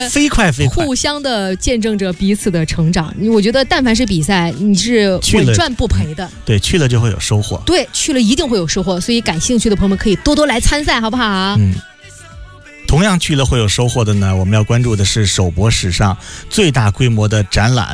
飞快， 互相的见证着彼此的成长。我觉得但凡是比赛，你是稳赚不赔的。 对，去了就会有收获。 对，去了一定会有收获，所以感兴趣的朋友们可以多多来参赛，好不好？ 同样去了会有收获的呢，我们要关注的是首博史上最大规模的展览。